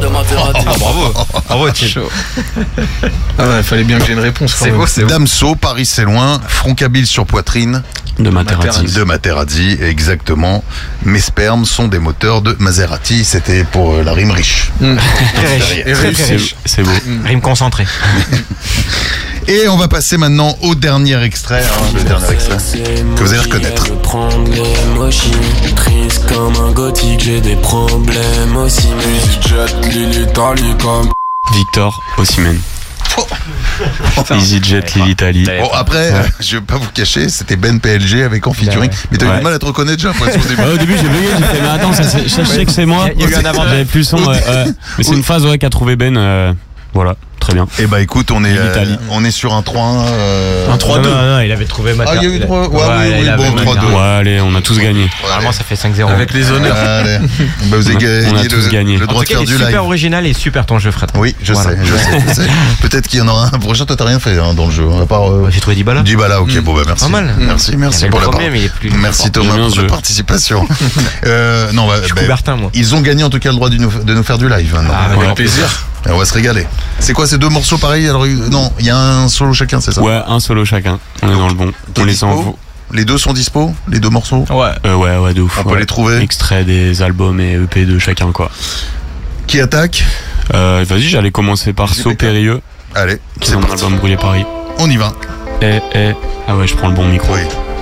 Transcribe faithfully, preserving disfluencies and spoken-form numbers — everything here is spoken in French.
de Maserati. Oh, bravo. Bravo, Tim. Ah ouais, fallait bien que j'ai une réponse. C'est beau, c'est beau. Damso, Paris c'est loin, Froncabile sur poitrine. De Materazzi. De Materazzi, exactement. Mes spermes sont des moteurs de Maserati. C'était pour euh, la rime riche. Mmh. Très riche. Et Très, très C'est riche. c'est beau. Rime concentrée. Et on va passer maintenant au dernier extrait, hein, le dernier extrait que vous allez reconnaître. Prendre les mochis, triste comme un gothique, j'ai des problèmes aussi. EasyJet, Lily Tali comme Victor Osimhen. Oh. EasyJet, Lily Tali. Bon, après, euh, je vais pas vous cacher, c'était Ben P L G avec en featuring. Mais t'as eu Ouais. du mal à te reconnaître, j'ai l'impression, au début. Ouais, au début j'ai bugué, j'ai fait mais attends, ça, c'est- ça, je sais que c'est moi. Il y a eu un avantage. J'avais plus le son. Ouais, ouais. Mais c'est une phase ouais, qu'a trouvé Ben. euh, voilà, très bien. Eh bah écoute, on est, Lily euh, Tali. on est sur un trois un. Euh... Un trois Non, deux. non, non, il avait trouvé Mater. Ah, il y a eu trois. Ouais, Ouais, oui, il oui, avait bon, même trois deux. bien. Ouais, allez, on a tous gagné. Normalement, ça fait cinq zéro. Avec les honneurs. Allez. Bah, vous avez On a- gagné on a tous le, gagné. le En droit tout de cas, faire il est du super live. original et super ton jeu, Fred. Oui, je Voilà. sais, je sais, je sais. Peut-être qu'il y en aura un prochain. Toi, t'as rien fait hein, dans le jeu, à part. Euh... J'ai trouvé Dybala. Dybala, ok, bon bah merci. Pas mal. Merci, Il y merci avait pour le la premier, part. mais il est plus Merci fort. Thomas J'aime bien pour ce ta jeu. participation. euh, non, bah, Je suis bah, Coubertin, moi. ils ont gagné en tout cas le droit de nous, de nous faire du live maintenant. Ah, Avec Ouais. plaisir. Et on va se régaler. C'est quoi ces deux morceaux pareils? Alors euh, non, il y a un solo chacun, c'est ça? Ouais, un solo chacun. On est dans le bon. T'es On les dispo envoie. Les deux sont dispo? Les deux morceaux? Ouais. Euh, ouais, ouais, de ouf. On peut ouais. les trouver. Extrait des albums et E P de chacun, quoi. Qui attaque? Euh, Vas-y, j'allais commencer par Vas-y, So Pékin. Périlleux, Allez, qui est c'est dans mon parti. album Brûlé Paris. On y va. Eh, eh. Ah ouais, je prends le bon micro. Oui.